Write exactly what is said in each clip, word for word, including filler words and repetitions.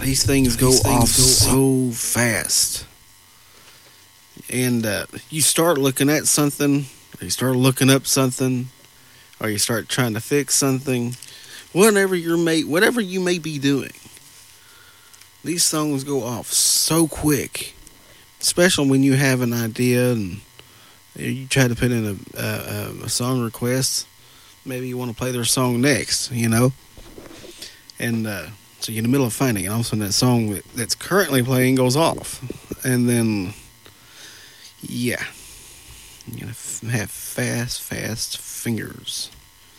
these things go These things off go so fast. And uh, you start looking at something, or you start looking up something, or you start trying to fix something. Whatever you're may, whatever you may be doing, these songs go off so quick. Especially when you have an idea and you try to put in a, a, a song request. Maybe you want to play their song next, you know. And uh, so you're in the middle of finding it, and all of a sudden that song that's currently playing goes off. And then, yeah, you're going to have fast, fast fingers.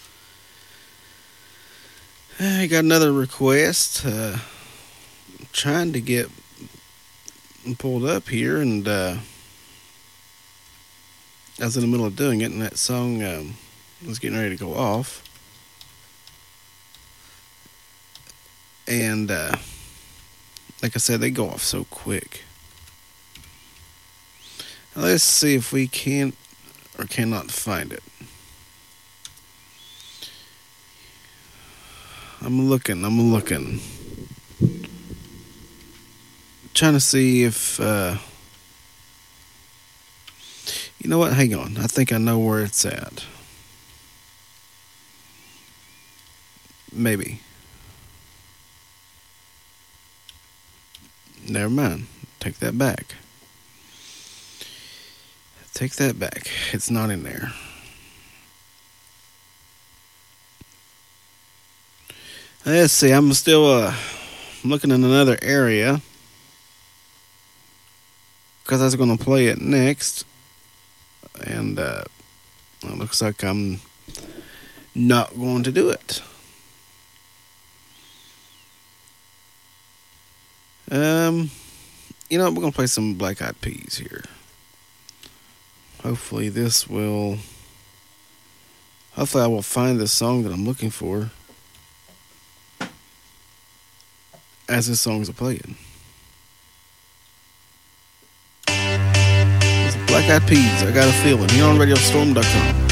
I got another request. Uh, trying to get pulled up here, and uh, I was in the middle of doing it, and that song um, was getting ready to go off. And uh, like I said, they go off so quick. Now let's see if we can or cannot find it. I'm looking, I'm looking. Trying to see if, uh, you know what, hang on. I think I know where it's at. Maybe. Never mind. Take that back. Take that back. It's not in there. Let's see. I'm still uh, looking in another area because I was going to play it next, and uh, it looks like I'm not going to do it. Um, you know, we're going to play some Black Eyed Peas here. Hopefully this will, hopefully I will find the song that I'm looking for as this song's playing. It's Black Eyed Peas, I Got a Feeling, here on radio storm dot com.